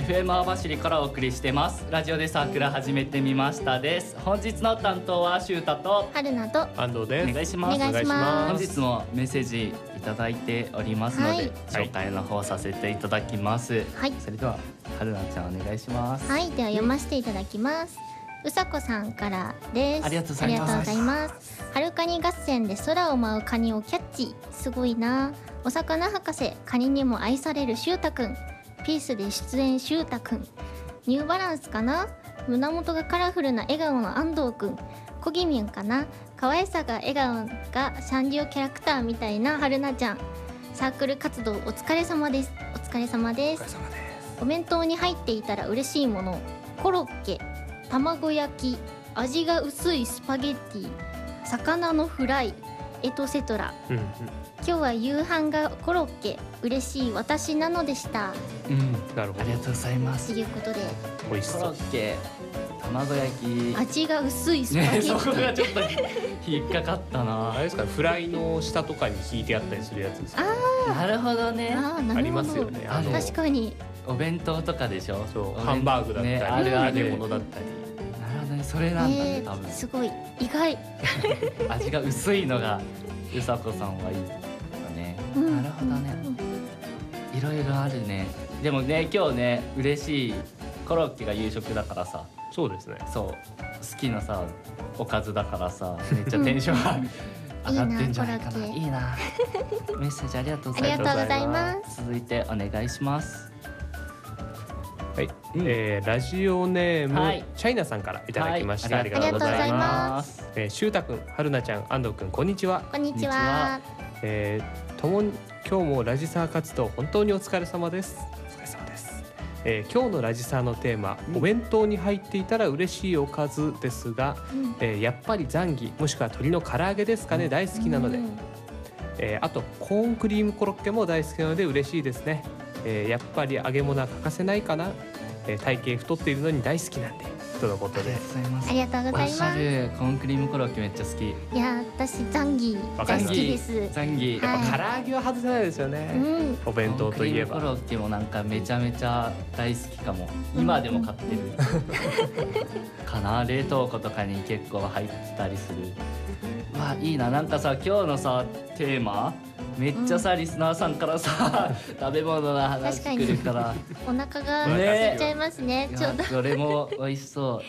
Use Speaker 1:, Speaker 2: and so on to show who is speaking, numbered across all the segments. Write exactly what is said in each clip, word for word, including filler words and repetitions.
Speaker 1: エフエム 網走からお送りしてます。ラジオでサークル始めてみましたです。本日の担当はシュータと
Speaker 2: 春菜と
Speaker 3: 安藤です。
Speaker 1: お願いします。
Speaker 2: お願いします。
Speaker 1: 本日もメッセージいただいておりますので、
Speaker 2: はい、
Speaker 1: 紹介の方させていただきます。
Speaker 2: はい、
Speaker 1: それでは春菜ちゃんお願いします。
Speaker 2: はい、では読ませていただきます。うさこさんからです。
Speaker 1: ありがとうございます。
Speaker 2: ありがとうございます。春カニ合戦で空を舞うカニをキャッチ、すごいな。お魚博士、カニにも愛されるしゅうたくん、ピースで出演しゅうたくん、ニューバランスかな、胸元がカラフルな笑顔の安藤くん、コギミュンかな、可愛さが笑顔がサンリオキャラクターみたいな春菜ちゃん。サークル活動お疲れ様です。お疲れ様です。
Speaker 3: お疲れ様です。
Speaker 2: お弁当に入っていたら嬉しいもの、コロッケ、卵焼き、味が薄いスパゲッティ、魚のフライ、エトセトラ、
Speaker 3: うんうん、
Speaker 2: 今日は夕飯がコロッケ、嬉しい私なのでした。
Speaker 1: うん、
Speaker 3: なるほど。
Speaker 1: ありがとうございま
Speaker 2: と
Speaker 1: す。
Speaker 2: いうことで、
Speaker 1: コ
Speaker 3: 美味しそう。
Speaker 1: ロッケ、卵焼き、
Speaker 2: 味が薄いスパゲ
Speaker 1: ね、
Speaker 2: ッティ、
Speaker 1: そこがちょっと引っかかったな。
Speaker 3: あれですか、フライの下とかに引いてあったりするやつですか。
Speaker 1: なるほどね。
Speaker 2: あー、なるほど。
Speaker 3: ありますよね。あの
Speaker 2: 確かに。
Speaker 1: お弁当とかでしょ。
Speaker 3: そう、ハンバーグだったり、
Speaker 1: ね、あるある
Speaker 3: 揚げ物だったり。
Speaker 1: なるほどね、それなんだね、
Speaker 2: え
Speaker 1: 多分
Speaker 2: ー、すごい意外。
Speaker 1: 味が薄いのがうさこさんはいいよね、
Speaker 2: うん、
Speaker 1: なるほどね、
Speaker 2: うん、
Speaker 1: いろいろあるね。でもね、今日ね、嬉しいコロッケが夕食だからさ、
Speaker 3: そうですね。
Speaker 1: そう好きなさおかずだからさ、めっちゃテンションが上がってんじゃないかな。いいな。メッセージありがとうございます。
Speaker 2: ありがとうございます。
Speaker 1: 続いてお願いします。
Speaker 3: はい、
Speaker 1: うん、
Speaker 3: えー、ラジオネーム、
Speaker 1: はい、
Speaker 3: チャイナさんからいただきました。
Speaker 1: はい、
Speaker 3: ありがとうございます。
Speaker 2: す。
Speaker 3: えー、しゅうたくん、はるなちゃん、安藤くん、こんにちは。
Speaker 2: こんにちは。
Speaker 3: えー、ともに今日もラジサー活動本当にお疲れ様です。お疲れ様です。えー、今日のラジサーのテーマ、うん、お弁当に入っていたら嬉しいおかずですが、うん、えー、やっぱりザンギもしくは鶏の唐揚げですかね、大好きなので、うん、えー、あとコーンクリームコロッケも大好きなので嬉しいですね。えー、やっぱり揚げ物は欠かせないかな。えー、体型太っているのに大好きなんで、とのことで。
Speaker 2: ありがとうございます。
Speaker 1: わかる、コーンクリームコロッケめっちゃ好き。
Speaker 2: いや、私ザンギ大好きです。
Speaker 1: ザンギ、
Speaker 3: やっぱ唐揚げは外せないですよね、うん、お弁当といえば。
Speaker 1: コーンクリームコロッケもなんかめちゃめちゃ大好きかも。今でも買ってる、うん、かな。冷凍庫とかに結構入ってたりする。わあ、いいな。なんかさ、今日のさテーマめっちゃさ、うん、リスナーさんからさ食べ物の話来るから
Speaker 2: お腹が空いちゃいますね。ちょっと
Speaker 1: それも美味しそう。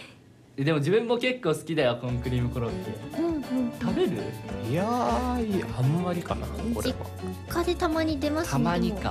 Speaker 1: でも自分も結構好きだよ、コーンクリームコロッケ。うんうん、食べる？
Speaker 3: いやー、あんまりかな。これは
Speaker 2: 実家でたまに出ますね。
Speaker 1: たまにか、
Speaker 2: はい、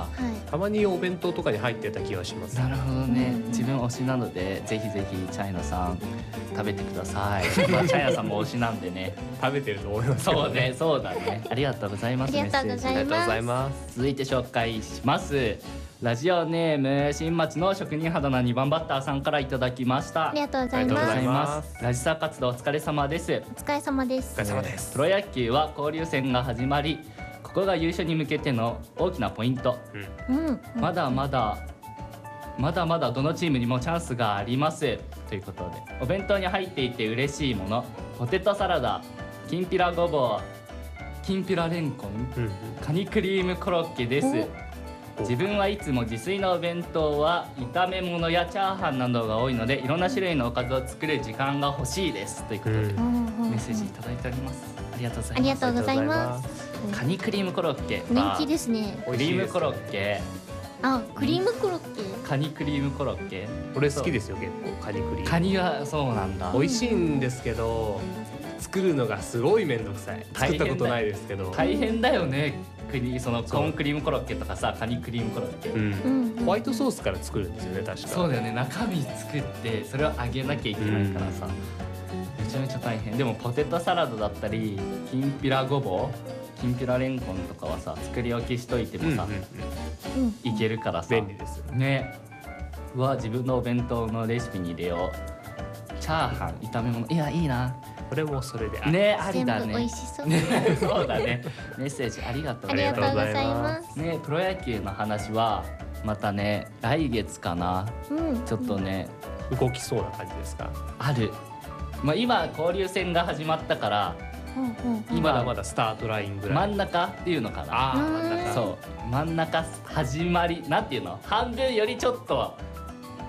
Speaker 3: たまにお弁当とかに入ってた気がします。
Speaker 1: なるほどね、うん、自分推しなのでぜひぜひチャイナさん食べてください。まあチャイナさんも推しなんでね
Speaker 3: 食べてると思いますけどね。
Speaker 1: そうね、そうだね。ありがとうございます。
Speaker 2: ありがとうございます。
Speaker 3: ありがとうございます。
Speaker 1: 続いて紹介します。ラジオネーム新町の職人肌なにばんバッターさんからいただきました。
Speaker 2: ありがとうございます。
Speaker 1: ラジサー活動お疲れ様です。
Speaker 2: お疲れ様です。
Speaker 3: お疲れ様です。
Speaker 1: プロ野球は交流戦が始まり、ここが優勝に向けての大きなポイント、うんうん、まだまだまだまだどのチームにもチャンスがありますということで、お弁当に入っていて嬉しいもの、ポテトサラダ、きんぴらごぼう、きんぴらレンコン、うんうん、カニクリームコロッケです。自分はいつも自炊のお弁当は炒め物やチャーハンなどが多いので、いろんな種類のおかずを作る時間が欲しいですということで、うん、メッセージいただいております。ありがとうございます。
Speaker 2: ありがとうございます。
Speaker 1: カニクリームコロッケ、
Speaker 2: 人気ですね。
Speaker 1: クリームコロッケ、
Speaker 2: あ、クリームコロッケ、
Speaker 1: カニクリームコロッケ、
Speaker 3: 俺好きですよ結構。カニクリーム、
Speaker 1: カニはそうなんだ。
Speaker 3: 美味しいんですけど、作るのがすごい面倒くさい。作ったことないですけど
Speaker 1: 大変だよね。クリそのコーンクリームコロッケとかさ、カニクリームコロッケ、
Speaker 3: うんうん、ホワイトソースから作るんですよね、確か。
Speaker 1: そうだよね、中身作ってそれを揚げなきゃいけないからさ、うん、めちゃめちゃ大変。でもポテトサラダだったりきんぴらごぼう、きんぴらレンコンとかはさ、作り置きしといてもさ、うんうんうん、いけるからさ、
Speaker 3: 便利ですよ
Speaker 1: ね。うわ、自分のお弁当のレシピに入れよう。チャーハン、炒め物、いや、いいな。
Speaker 3: これもそれであり、
Speaker 1: ね、ありだね。
Speaker 2: 全部美味しそう。
Speaker 1: ね、そうだね。メッセージありがとうございます。
Speaker 2: ありがとうございます。
Speaker 1: ね、プロ野球の話はまたね、来月かな。うん、ちょっとね、
Speaker 3: 動きそうな感じですか。
Speaker 1: ある。まあ今交流戦が始まったから、
Speaker 2: うんうんうん、
Speaker 3: まだまだスタートラインぐらい。
Speaker 1: 真ん中っていうのかな。
Speaker 3: ああ、真ん中。
Speaker 1: そう、真ん中始まり、なんていうの、半分よりちょっと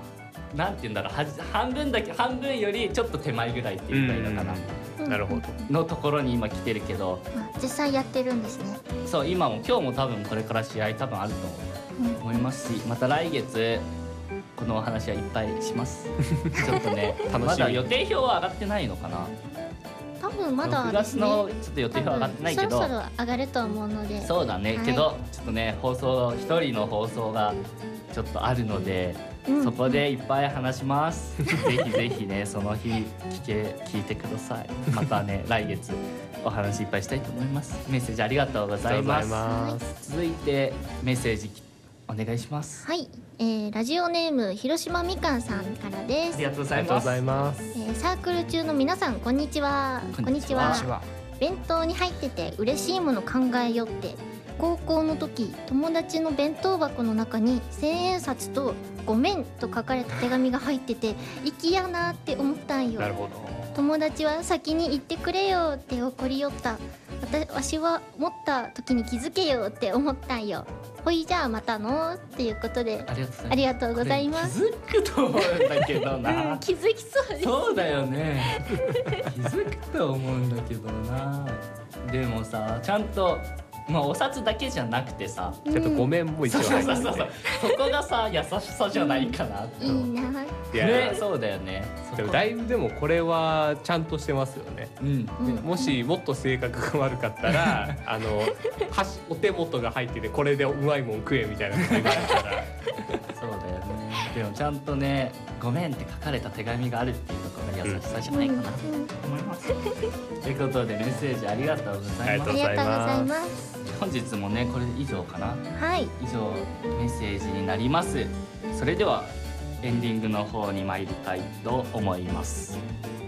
Speaker 1: なんて言うんだろう、はじ半分だけ半分よりちょっと手前ぐらいって言ったらいいのかな、
Speaker 3: うん、なるほど
Speaker 1: のところに今来てるけど、
Speaker 2: 実際やってるんですね。
Speaker 1: そう今も今日も多分これから試合多分あると思いますし、また来月このお話はいっぱいしますちょっとねまだ予定表は上がってないのかな、
Speaker 2: 多分まだ
Speaker 1: ろくがつのちょっと予定表上がってないけど、
Speaker 2: そろそろ上がると思うので。
Speaker 1: そうだね、はい、けどちょっとね放送一人の放送がちょっとあるので、うん、そこでいっぱい話しますぜひぜひねその日聞け聞いてください。またね来月お話いっぱいしたいと思います。メッセージありがとうございます。ます続いてメッセージお願いします。
Speaker 2: はい、えー、ラジオネーム広島みかんさんからです。
Speaker 1: ありがとうございます。
Speaker 2: えー、サークル中の皆さんこんにちは。
Speaker 1: こんにちは。
Speaker 2: 弁当に入ってて嬉しいもの考えよって。高校の時友達の弁当箱の中に千円札とごめんと書かれた手紙が入ってて粋やなって思ったんよ。
Speaker 3: なるほど。
Speaker 2: 友達は先に言ってくれよって怒りよった。わしは持った時に気づけよって思ったんよ。ほいじゃあまたのっていうことでありがとうございます。
Speaker 1: 気づくと思うんだけどな
Speaker 2: 気づきそうです。
Speaker 1: そうだよね気づくと思うんだけどな。でもさちゃんとまあお札だけじゃなくてさ、
Speaker 3: ちょっとごめんも一応
Speaker 1: 入ってる、そうそうそうそこがさ優しさじゃないかなと。
Speaker 2: いいな。
Speaker 3: いや
Speaker 1: ね、そうだよね。
Speaker 3: でもだいぶでもこれはちゃんとしてますよね。
Speaker 1: うん。
Speaker 3: もしもっと性格が悪かったらあの箸お手元が入っててこれでうまいもん食えみたいなこと言われたらそうだよ
Speaker 1: ね。でもちゃんとねごめんって書かれた手紙があるっていうところが優しさじゃないかなと思います。ということでメッセージありがとうございます。
Speaker 2: ありがとうございます。
Speaker 1: 本日もねこれ以上かな。
Speaker 2: はい。
Speaker 1: 以上メッセージになります。それではエンディングの方に参りたいと思います。